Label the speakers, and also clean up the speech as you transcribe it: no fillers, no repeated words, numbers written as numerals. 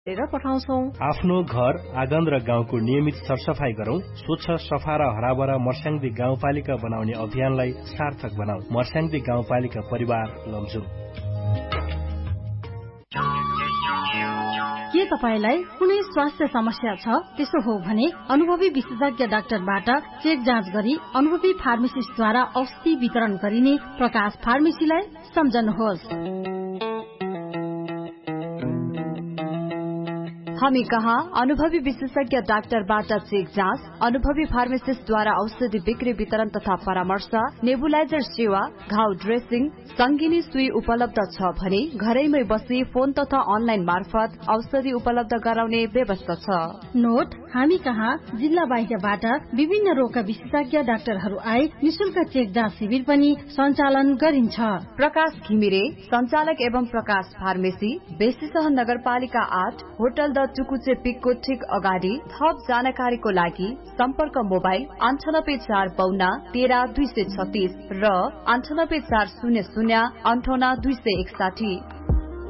Speaker 1: पठाउँछौं।
Speaker 2: आफ्नो घर, आँगन र गाउँको नियमित सरसफाई गरौं। स्वच्छ, सफा र हराभरा मर्स्याङ्दी गाउँपालिका बनाउने अभियानलाई सार्थक बनाऊ। मर्स्याङ्दी गाउँपालिका परिवार लमजुङ।
Speaker 1: के तपाईलाई कुनै स्वास्थ्य समस्या छ? त्यसो हो भने अनुभवी विशेषज्ञ डाक्टरबाट चेक जाँच गरी अनुभवी फार्मेसिस्टद्वारा औषधि वितरण गरिने प्रकाश फार्मेसीलाई सम्झनुहोस्।
Speaker 3: हामी कहाँ अनुभवी विशेषज्ञ डाक्टरबाट चेक जाँच, अनुभवी फार्मेसिस्टद्वारा औषधि बिक्री वितरण तथा परामर्श, नेबुलाइजर सेवा, घाउ ड्रेसिङ, संगिनी सुई उपलब्ध छ भने घरैमै बसी फोन तथा अनलाइन मार्फत औषधि उपलब्ध गराउने व्यवस्था छ।
Speaker 1: नोट, हामी कहाँ जिल्ला बाहिरबाट विभिन्न रोगका विशेषज्ञ डाक्टरहरू आए निशुल्क चेक जाँच शिविर पनि सञ्चालन गरिन्छ।
Speaker 3: प्रकाश घिमिरे, संचालक एवं प्रकाश फार्मेसी, बेसीसह नगरपालिका 8, होटल द टुकुचे पिकको ठीक अगाडि। थप जानकारीको लागि सम्पर्क मोबाइल 9845 13 236 र 9840 58 261।